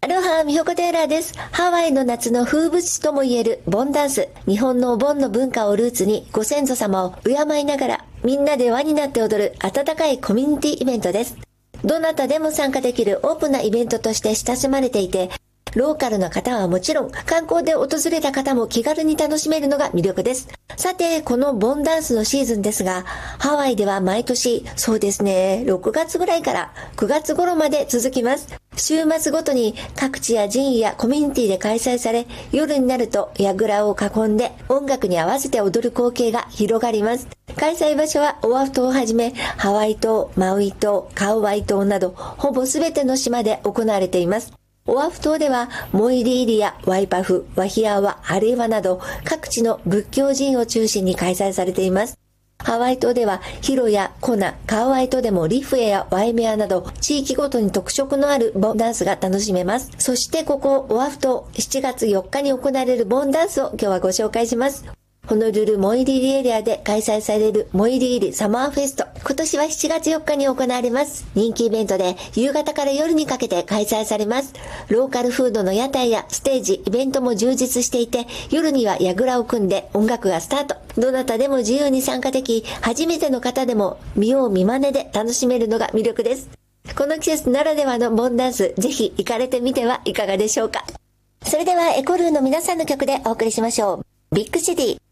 アロハ、みほこテイラーです。ハワイの夏の風物詩ともいえるボンダンス。日本のお盆の文化をルーツにご先祖様を敬いながらみんなで輪になって踊る温かいコミュニティイベントです。どなたでも参加できるオープンなイベントとして親しまれていて、ローカルな方はもちろん観光で訪れた方も気軽に楽しめるのが魅力です。さて、このボンダンスのシーズンですが、ハワイでは毎年、そうですね、6月ぐらいから9月頃まで続きます。週末ごとに各地や寺院やコミュニティで開催され、夜になると櫓を囲んで音楽に合わせて踊る光景が広がります。開催場所はオアフ島をはじめ、ハワイ島、マウイ島、カウアイ島など、ほぼ全ての島で行われています。オアフ島ではモイリーリやワイパフ、ワヒアワ、ハレイワなど各地の仏教寺院を中心に開催されています。ハワイ島ではヒロやコナ、カウアイ島でもリフエやワイメアなど地域ごとに特色のあるボンダンスが楽しめます。そしてここオアフ島7月4日に行われるボンダンスを今日はご紹介します。ホノルルモイリーリエリアで開催されるモイリーリサマーフェスト。今年は7月4日に行われます。人気イベントで夕方から夜にかけて開催されます。ローカルフードの屋台やステージ、イベントも充実していて、夜には櫓を組んで音楽がスタート。どなたでも自由に参加でき、初めての方でも見よう見まねで楽しめるのが魅力です。この季節ならではのボンダンス、ぜひ行かれてみてはいかがでしょうか。それではエコルーの皆さんの曲でお送りしましょう。ビッグシティ。